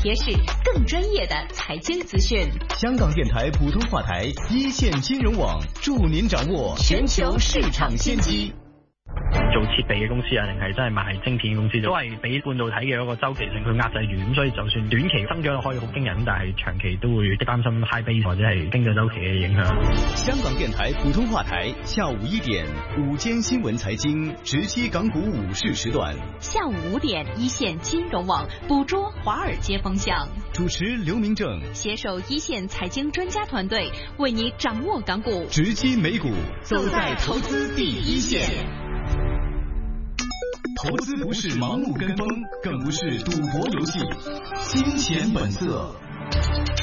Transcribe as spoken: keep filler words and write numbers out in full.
贴士、更专业的财经资讯。 香港电台普通话台一線金融網助您掌握全球市場先機。 做設備嘅公司啊，定係真係賣晶片嘅公司，都係俾半導體嘅一個周期性去壓制住，咁所以就算短期增長可以好驚人，但係長期都會擔心 high base 或者係經濟周期嘅影響。 香港電台普通話台下午一點午間新聞財經直擊港股午市時段， 下午五點一線金融網捕捉華爾街風向， 主持劉明正， 攜手一線財經專家團隊，為你掌握港股， 直擊美股，走在投資第一線。投資不是盲目跟風，更不是賭博遊戲，金錢本色。